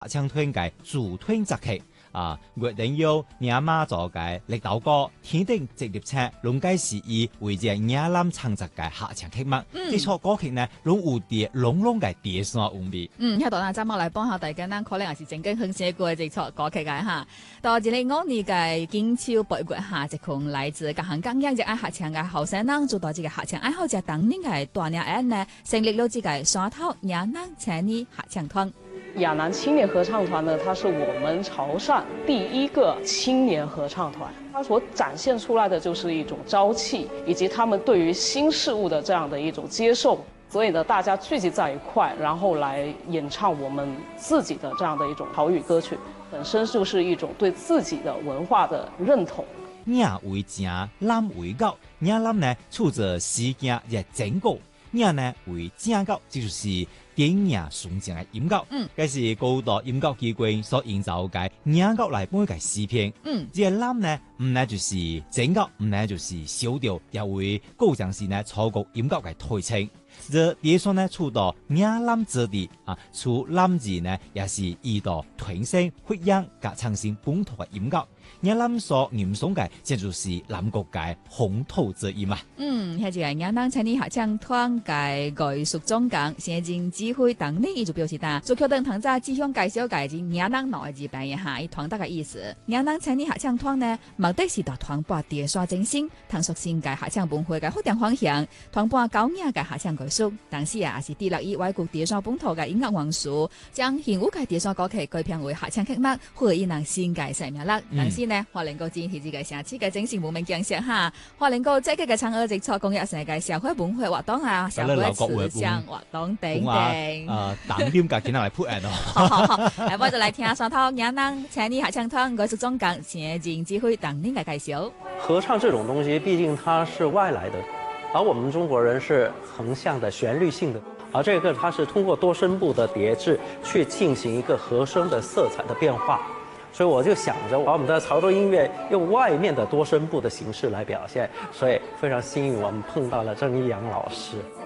合唱團嘅主推集劇啊，約定要亞媽做嘅力斗歌，天定直列車，龍介時以為隻亞南唱集嘅合唱劇目，呢首歌曲呢，攏有啲濃嘅地山風味。 喺度呢，今日嚟幫下大家呢，可能係正經興寫過嘅這首歌曲嘅嚇。到這裡我哋嘅金秋北國下一群來自各行各業嘅愛合唱嘅後生人，做到這個合唱愛好者當年嘅大年日呢，成立了這個沙頭亞南青年合唱團。 亞南青年合唱團呢，它是我們潮汕第一個青年合唱團，它所展現出來的就是一種朝氣，以及他們對於新事物的這樣的一種接受。所以呢，大家聚集在一塊，然後來演唱我們自己的這樣的一種潮語歌曲，本身就是一種對自己的文化的認同。 亞為正，南為高，亞南呢處着世界嘅整個，亞呢為正高，這就是典雅純正嘅音樂。這是高度音樂機關所營造嘅亞樂來本嘅視頻。這個南呢唔單就是整樂，唔單就是小調，也會高漲時呢錯覺音樂嘅推稱。這第一首呢，出到亞南之地啊，出南字呢，也是遇到團聲、發音加唱聲本土嘅音樂。亞南所吟誦嘅，這就是南國嘅紅土之音嘛。係就係亞南青年合唱團嘅藝術總監謝進指揮當年，伊就表示啦，做決定同在志向介紹介紹亞南內字扮一下，以團隊嘅意思。亞南青年合唱團呢，目的是到傳播地沙精神，探索新界合唱文化嘅發展方向，傳播高雅嘅合唱藝術。但是也是致力於外國地沙本土嘅音樂元素，將現有嘅地沙歌曲改編為合唱曲目，可以讓新界生命力。但是呢，可能夠展現自己城市嘅精神文明景象哈，可能夠積極嘅參與直錯公益成嘅社會文化活動啊，社會慈善活動等等。 等點解見到嚟 put 人咯？ 我就嚟聽下沙頭亞南青年合唱團藝術總監謝進指揮當年嘅介紹。 合唱這種東西，畢竟它是外來的。而我們中國人是橫向的、旋律性的，而這個它是通過多聲部的疊制去進行一個和聲的色彩的變化，所以我就想着把我們的潮州音樂用外面的多聲部的形式來表現，所以非常幸運我們碰到了鄭一陽老師。